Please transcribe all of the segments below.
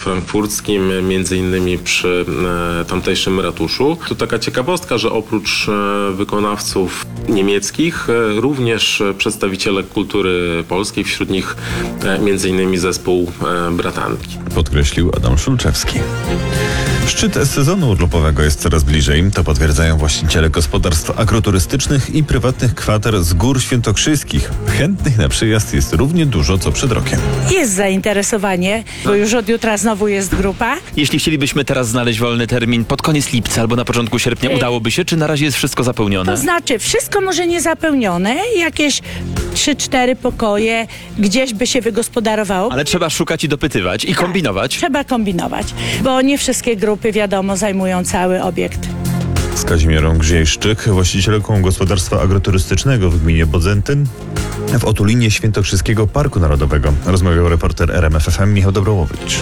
frankfurckim, między innymi przy tamtejszym ratuszu. To taka ciekawostka, że oprócz wykonawców niemieckich, również przedstawiciele kultury polskiej, wśród nich między innymi zespół Bratanki. Podkreślił Adam Szulczewski. Szczyt sezonu urlopowego jest coraz bliżej. To potwierdzają właściciele gospodarstw agroturystycznych i prywatnych kwater z Gór Świętokrzyskich. Chętnych na przyjazd jest równie dużo, co przed rokiem. Jest zainteresowanie, bo już od jutra znowu jest grupa. Jeśli chcielibyśmy teraz znaleźć wolny termin pod koniec lipca albo na początku sierpnia, udałoby się, czy na razie jest wszystko zapełnione? To znaczy, wszystko może nie zapełnione, jakieś 3-4 pokoje, gdzieś by się wygospodarowało. Ale trzeba szukać i dopytywać i kombinować. Trzeba kombinować, bo nie wszystkie grupy, wiadomo, zajmują cały obiekt. Z Kazimierą Gziejszczyk, właścicielką gospodarstwa agroturystycznego w gminie Bodzentyn w otulinie Świętokrzyskiego Parku Narodowego, rozmawiał reporter RMF FM Michał Dobrołowicz.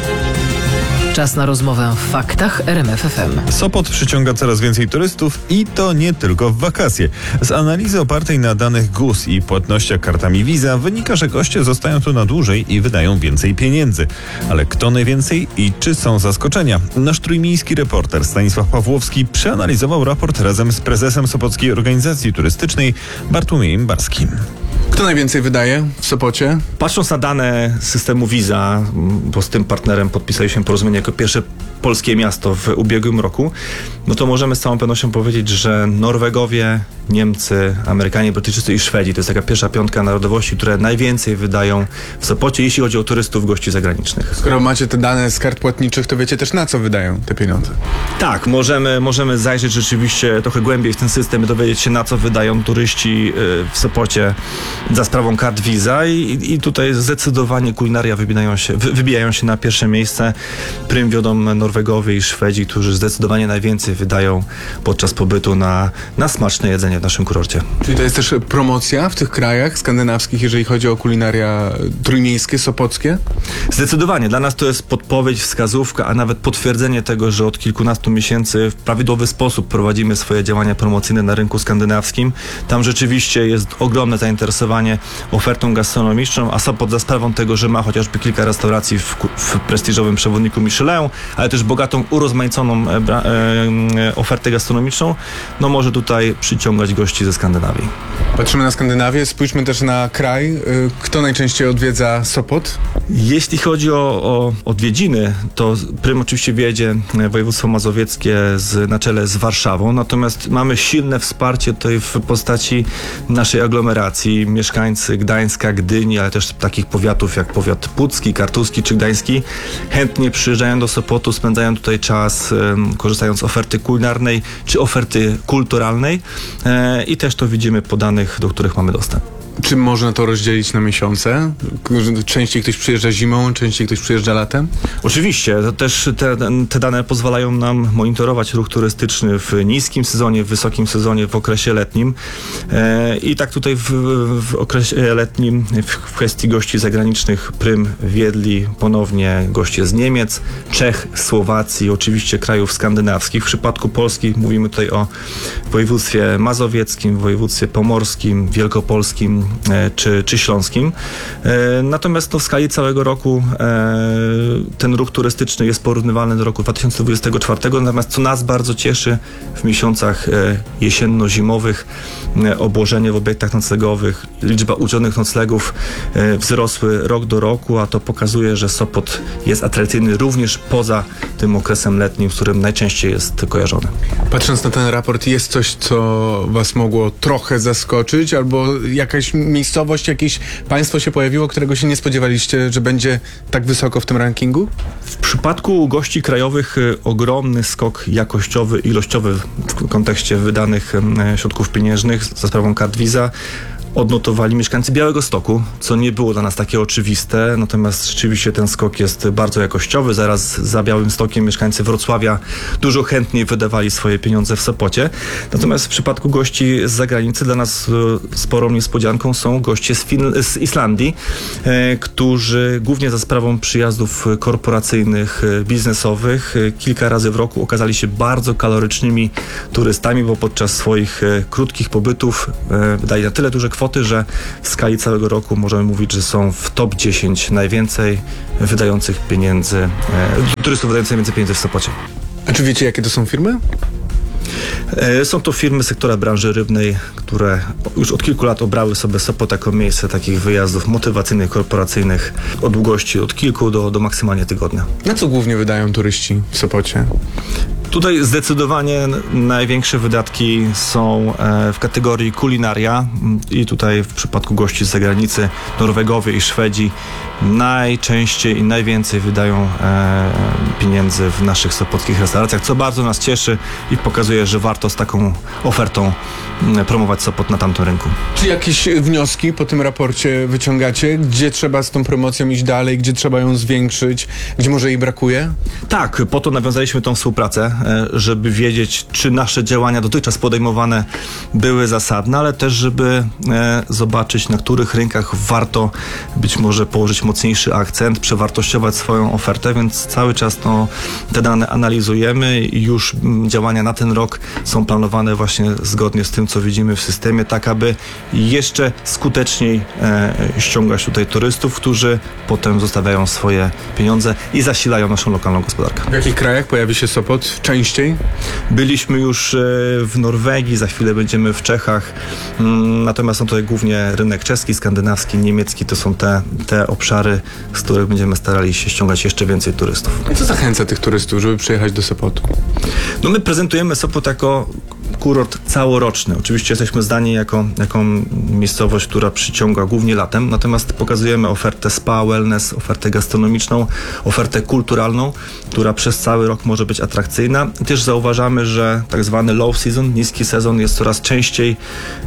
Czas na rozmowę w faktach RMF FM. Sopot przyciąga coraz więcej turystów i to nie tylko w wakacje. Z analizy opartej na danych GUS i płatnościach kartami Visa wynika, że goście zostają tu na dłużej i wydają więcej pieniędzy. Ale kto najwięcej i czy są zaskoczenia? Nasz trójmiejski reporter Stanisław Pawłowski przeanalizował raport razem z prezesem Sopockiej Organizacji Turystycznej Bartłomiejem Barskim. Kto najwięcej wydaje w Sopocie? Patrząc na dane systemu Visa, bo z tym partnerem podpisaliśmy porozumienie jako pierwsze polskie miasto w ubiegłym roku, no to możemy z całą pewnością powiedzieć, że Norwegowie, Niemcy, Amerykanie, Brytyjczycy i Szwedzi to jest taka pierwsza piątka narodowości, które najwięcej wydają w Sopocie, jeśli chodzi o turystów, gości zagranicznych. Skoro macie te dane z kart płatniczych, to wiecie też, na co wydają te pieniądze. Tak, możemy zajrzeć rzeczywiście trochę głębiej w ten system i dowiedzieć się, na co wydają turyści w Sopocie za sprawą kart Visa i tutaj zdecydowanie kulinaria wybijają się na pierwsze miejsce. Prym wiodą Norwegowie i Szwedzi, którzy zdecydowanie najwięcej wydają podczas pobytu na smaczne jedzenie w naszym kurorcie. Czyli to jest też promocja w tych krajach skandynawskich, jeżeli chodzi o kulinaria trójmiejskie, sopockie? Zdecydowanie. Dla nas to jest podpowiedź, wskazówka, a nawet potwierdzenie tego, że od kilkunastu miesięcy w prawidłowy sposób prowadzimy swoje działania promocyjne na rynku skandynawskim. Tam rzeczywiście jest ogromne zainteresowanie ofertą gastronomiczną, a Sopot za sprawą tego, że ma chociażby kilka restauracji w prestiżowym przewodniku Michelin, ale też bogatą, urozmaiconą ofertę gastronomiczną, no może tutaj przyciągać gości ze Skandynawii. Patrzymy na Skandynawię, spójrzmy też na kraj. Kto najczęściej odwiedza Sopot? Jeśli chodzi o odwiedziny, to prym oczywiście wiedzie województwo mazowieckie na czele z Warszawą, natomiast mamy silne wsparcie tutaj w postaci naszej aglomeracji. Mieszkańcy Gdańska, Gdyni, ale też takich powiatów jak powiat pucki, kartuski czy gdański chętnie przyjeżdżają do Sopotu, spędzają tutaj czas, korzystając z oferty kulinarnej czy oferty kulturalnej i też to widzimy po danych, do których mamy dostęp. Czy można to rozdzielić na miesiące? Częściej ktoś przyjeżdża zimą, częściej ktoś przyjeżdża latem? Oczywiście. To też te dane pozwalają nam monitorować ruch turystyczny w niskim sezonie, w wysokim sezonie, w okresie letnim. I tak tutaj w okresie letnim w kwestii gości zagranicznych prym wiedli ponownie goście z Niemiec, Czech, Słowacji, oczywiście krajów skandynawskich. W przypadku Polski mówimy tutaj o województwie mazowieckim, województwie pomorskim, wielkopolskim czy śląskim. Natomiast w skali całego roku ten ruch turystyczny jest porównywalny do roku 2024. Natomiast co nas bardzo cieszy w miesiącach jesienno-zimowych, obłożenie w obiektach noclegowych, liczba udzielonych noclegów wzrosły rok do roku, a to pokazuje, że Sopot jest atrakcyjny również poza tym okresem letnim, z którym najczęściej jest kojarzony. Patrząc na ten raport, jest coś, co was mogło trochę zaskoczyć, albo jakaś miejscowość, jakieś państwo się pojawiło, którego się nie spodziewaliście, że będzie tak wysoko w tym rankingu? W przypadku gości krajowych ogromny skok jakościowy, ilościowy w kontekście wydanych środków pieniężnych za sprawą kart Visa odnotowali mieszkańcy Białegostoku, co nie było dla nas takie oczywiste, natomiast rzeczywiście ten skok jest bardzo jakościowy. Zaraz za Białymstokiem mieszkańcy Wrocławia dużo chętniej wydawali swoje pieniądze w Sopocie. Natomiast w przypadku gości z zagranicy dla nas sporą niespodzianką są goście z Islandii, którzy głównie za sprawą przyjazdów korporacyjnych, biznesowych kilka razy w roku okazali się bardzo kalorycznymi turystami, bo podczas swoich krótkich pobytów wydali na tyle duże kwoty, kwoty, że w skali całego roku możemy mówić, że są w top 10 najwięcej wydających pieniędzy, turystów wydających najwięcej pieniędzy w Sopocie. A czy wiecie, jakie to są firmy? Są to firmy sektora branży rybnej, które już od kilku lat obrały sobie Sopot jako miejsce takich wyjazdów motywacyjnych, korporacyjnych o długości od kilku do maksymalnie tygodnia. Na co głównie wydają turyści w Sopocie? Tutaj zdecydowanie największe wydatki są w kategorii kulinaria i tutaj w przypadku gości z zagranicy Norwegowie i Szwedzi najczęściej i najwięcej wydają pieniędzy w naszych sopockich restauracjach, co bardzo nas cieszy i pokazuje, że warto z taką ofertą promować Sopot na tamtym rynku. Czy jakieś wnioski po tym raporcie wyciągacie? Gdzie trzeba z tą promocją iść dalej? Gdzie trzeba ją zwiększyć? Gdzie może jej brakuje? Tak, po to nawiązaliśmy tą współpracę, żeby wiedzieć, czy nasze działania dotychczas podejmowane były zasadne, ale też, żeby zobaczyć, na których rynkach warto być może położyć mocniejszy akcent, przewartościować swoją ofertę, więc cały czas te dane analizujemy i już działania na ten rok są planowane właśnie zgodnie z tym, co widzimy w systemie, tak aby jeszcze skuteczniej ściągać tutaj turystów, którzy potem zostawiają swoje pieniądze i zasilają naszą lokalną gospodarkę. W jakich krajach pojawi się Sopot częściej? Byliśmy już w Norwegii, za chwilę będziemy w Czechach, natomiast tutaj głównie rynek czeski, skandynawski, niemiecki to są te obszary, z których będziemy starali się ściągać jeszcze więcej turystów. I co zachęca tych turystów, żeby przyjechać do Sopotu? No my prezentujemy Sopot jako kurort całoroczny. Oczywiście jesteśmy zdani jako miejscowość, która przyciąga głównie latem, natomiast pokazujemy ofertę spa, wellness, ofertę gastronomiczną, ofertę kulturalną, która przez cały rok może być atrakcyjna. I też zauważamy, że tak zwany low season, niski sezon jest coraz częściej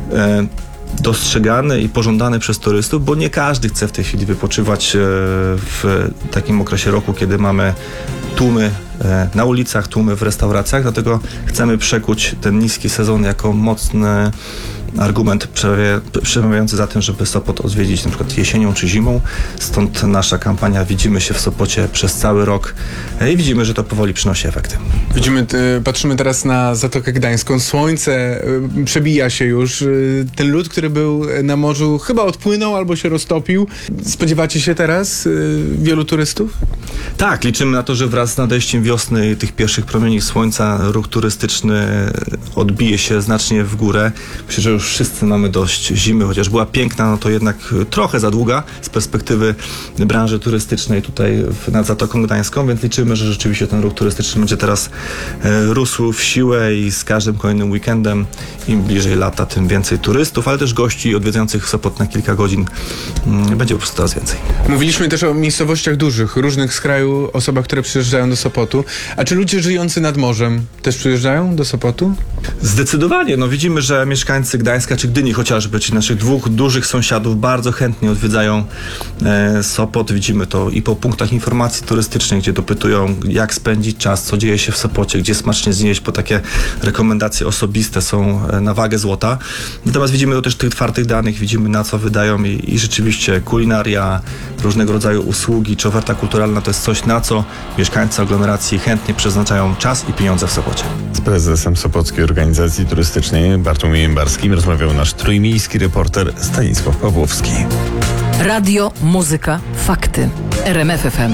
dostrzegany i pożądany przez turystów, bo nie każdy chce w tej chwili wypoczywać w takim okresie roku, kiedy mamy tłumy na ulicach, tłumy w restauracjach, dlatego chcemy przekuć ten niski sezon jako mocny argument przemawiający za tym, żeby Sopot odwiedzić na przykład jesienią czy zimą. Stąd nasza kampania Widzimy się w Sopocie przez cały rok i widzimy, że to powoli przynosi efekty. Patrzymy teraz na Zatokę Gdańską. Słońce przebija się już. Ten lód, który był na morzu, chyba odpłynął albo się roztopił. Spodziewacie się teraz wielu turystów? Tak, liczymy na to, że wraz z nadejściem wiosny i tych pierwszych promieni słońca ruch turystyczny odbije się znacznie w górę. Myślę, że już wszyscy mamy dość zimy, chociaż była piękna, no to jednak trochę za długa z perspektywy branży turystycznej tutaj nad Zatoką Gdańską, więc liczymy, że rzeczywiście ten ruch turystyczny będzie teraz rósł w siłę i z każdym kolejnym weekendem im bliżej lata, tym więcej turystów, ale też gości odwiedzających Sopot na kilka godzin będzie po prostu coraz więcej. Mówiliśmy też o miejscowościach dużych, różnych z kraju, osobach, które przyjeżdżają do Sopotu. A czy ludzie żyjący nad morzem też przyjeżdżają do Sopotu? Zdecydowanie. No widzimy, że mieszkańcy Gdańska czy Gdyni chociażby, czyli naszych dwóch dużych sąsiadów bardzo chętnie odwiedzają Sopot. Widzimy to i po punktach informacji turystycznej, gdzie dopytują, jak spędzić czas, co dzieje się w Sopocie, gdzie smacznie zjeść, bo takie rekomendacje osobiste są na wagę złota. Natomiast widzimy to też tych twardych danych, widzimy na co wydają i rzeczywiście kulinaria, różnego rodzaju usługi czy oferta kulturalna to jest coś, na co mieszkańcy aglomeracji chętnie przeznaczają czas i pieniądze w Sopocie. Z prezesem Sopockiej Organizacji Turystycznej Bartłomiejem Barskim rozmawiał nasz trójmiejski reporter Stanisław Pawłowski. Radio, muzyka, fakty. RMF FM.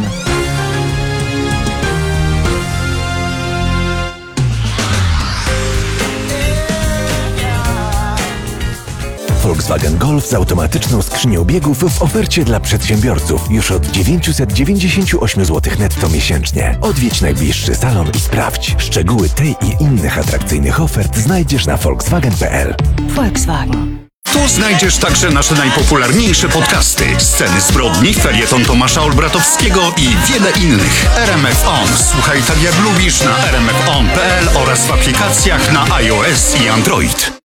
Volkswagen Golf z automatyczną skrzynią biegów w ofercie dla przedsiębiorców już od 998 zł netto miesięcznie. Odwiedź najbliższy salon i sprawdź. Szczegóły tej i innych atrakcyjnych ofert znajdziesz na volkswagen.pl. Volkswagen. Tu znajdziesz także nasze najpopularniejsze podcasty, sceny zbrodni, felieton Tomasza Olbratowskiego i wiele innych. RMF On. Słuchaj tak jak lubisz na rmfon.pl oraz w aplikacjach na iOS i Android.